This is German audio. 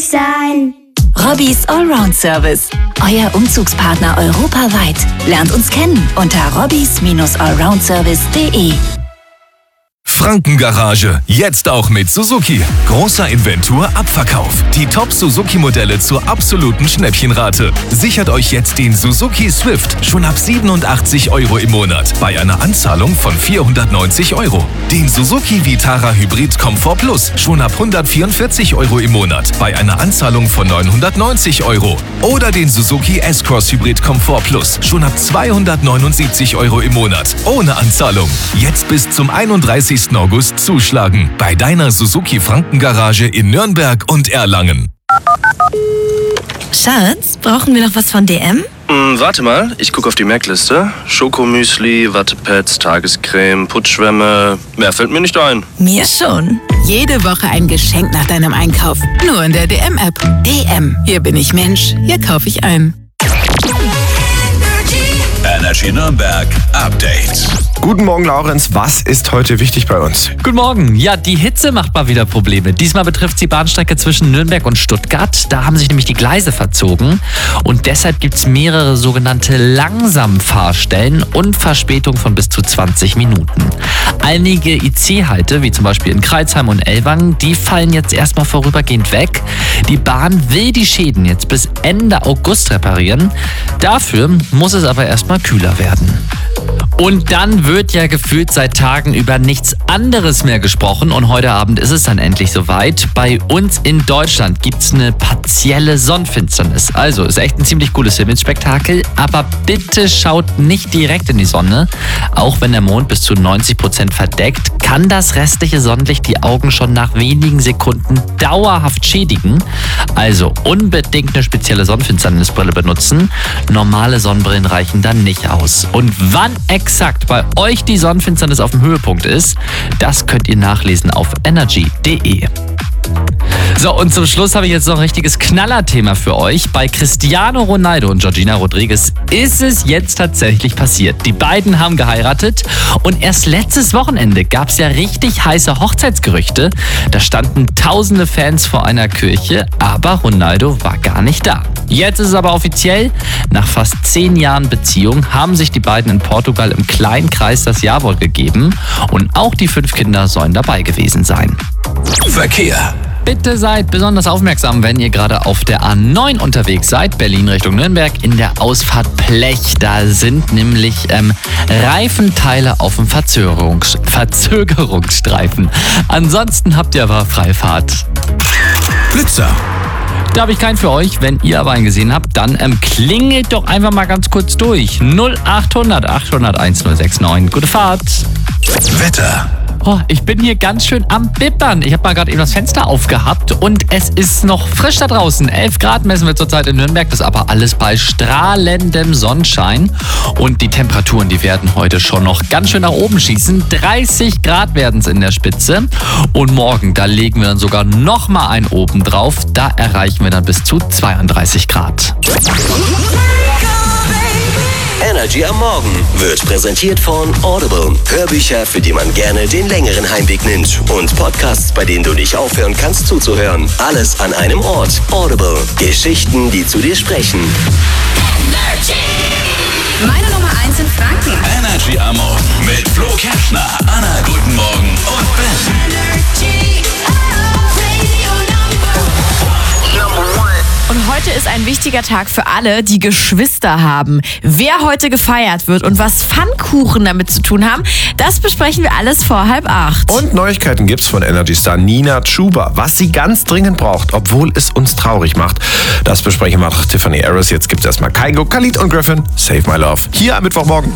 sein. Robbys Allround-Service. Euer Umzugspartner europaweit. Lernt uns kennen unter robbys-allroundservice.de. Frankengarage, jetzt auch mit Suzuki. Großer Inventur-Abverkauf. Die Top-Suzuki-Modelle zur absoluten Schnäppchenrate. Sichert euch jetzt den Suzuki Swift schon ab 87 € im Monat bei einer Anzahlung von 490 €. Den Suzuki Vitara Hybrid Comfort Plus schon ab 144 € im Monat bei einer Anzahlung von 990 €. Oder den Suzuki S-Cross Hybrid Comfort Plus schon ab 279 € im Monat ohne Anzahlung. Jetzt bis zum 31. August zuschlagen bei deiner Suzuki Frankengarage in Nürnberg und Erlangen. Schatz, brauchen wir noch was von DM? Warte mal, ich gucke auf die Merkliste. Schokomüsli, Wattepads, Tagescreme, Putzschwämme. Mehr fällt mir nicht ein. Mir schon. Jede Woche ein Geschenk nach deinem Einkauf. Nur in der DM-App. DM. Hier bin ich Mensch. Hier kaufe ich ein. Energy Nürnberg Update. Guten Morgen, Laurenz. Was ist heute wichtig bei uns? Guten Morgen. Ja, die Hitze macht mal wieder Probleme. Diesmal betrifft es die Bahnstrecke zwischen Nürnberg und Stuttgart. Da haben sich nämlich die Gleise verzogen. Und deshalb gibt es mehrere sogenannte Langsamfahrstellen und Verspätung von bis zu 20 Minuten. Einige IC-Halte, wie zum Beispiel in Crailsheim und Ellwangen, die fallen jetzt erstmal vorübergehend weg. Die Bahn will die Schäden jetzt bis Ende August reparieren. Dafür muss es aber erstmal kühler werden. Und dann wird ja gefühlt seit Tagen über nichts anderes mehr gesprochen und heute Abend ist es dann endlich soweit. Bei uns in Deutschland gibt's eine partielle Sonnenfinsternis. Also ist echt ein ziemlich cooles Himmelsspektakel, aber bitte schaut nicht direkt in die Sonne. Auch wenn der Mond bis zu 90% verdeckt, kann das restliche Sonnenlicht die Augen schon nach wenigen Sekunden dauerhaft schädigen. Also unbedingt eine spezielle Sonnenfinsternisbrille benutzen. Normale Sonnenbrillen reichen dann nicht aus. Und wann exakt bei euch die Sonnenfinsternis auf dem Höhepunkt ist, das könnt ihr nachlesen auf energy.de. So, und zum Schluss habe ich jetzt noch ein richtiges Knallerthema für euch. Bei Cristiano Ronaldo und Georgina Rodriguez ist es jetzt tatsächlich passiert. Die beiden haben geheiratet und erst letztes Wochenende gab es ja richtig heiße Hochzeitsgerüchte. Da standen tausende Fans vor einer Kirche, aber Ronaldo war gar nicht da. Jetzt ist es aber offiziell. Nach fast 10 Jahren Beziehung haben sich die beiden in Portugal im kleinen Kreis das Ja-Wort gegeben und auch die 5 Kinder sollen dabei gewesen sein. Verkehr. Bitte seid besonders aufmerksam, wenn ihr gerade auf der A9 unterwegs seid, Berlin Richtung Nürnberg, in der Ausfahrt Blech. Da sind nämlich Reifenteile auf dem Verzögerungsstreifen. Ansonsten habt ihr aber Freifahrt. Blitzer. Da habe ich keinen für euch. Wenn ihr aber einen gesehen habt, dann klingelt doch einfach mal ganz kurz durch. 0800 800 1069. Gute Fahrt. Wetter. Oh, ich bin hier ganz schön am Bippern. Ich habe mal gerade eben das Fenster aufgehabt und es ist noch frisch da draußen. 11 Grad messen wir zurzeit in Nürnberg. Das ist aber alles bei strahlendem Sonnenschein. Und die Temperaturen, die werden heute schon noch ganz schön nach oben schießen. 30 Grad werden es in der Spitze. Und morgen, da legen wir dann sogar noch mal einen oben drauf. Da erreichen wir dann bis zu 32 Grad. Energy am Morgen wird präsentiert von Audible. Hörbücher, für die man gerne den längeren Heimweg nimmt. Und Podcasts, bei denen du nicht aufhören kannst zuzuhören. Alles an einem Ort. Audible. Geschichten, die zu dir sprechen. Energy. Meine Nummer 1 in Franken. Energy am Morgen mit Flo Kerschner, Anna, guten Morgen und Ben. Energy. Radio Number 1. Und heute ist ein wichtiger Tag für alle, die Geschwister haben. Wer heute gefeiert wird und was Pfannkuchen damit zu tun haben, das besprechen wir alles vor 7:30. Und Neuigkeiten gibt's von Energy-Star Nina Chuba. Was sie ganz dringend braucht, obwohl es uns traurig macht. Das besprechen wir nach Tiffany Harris. Jetzt gibt's erstmal Kygo, Khalid und Griffin. Save My Love. Hier am Mittwochmorgen.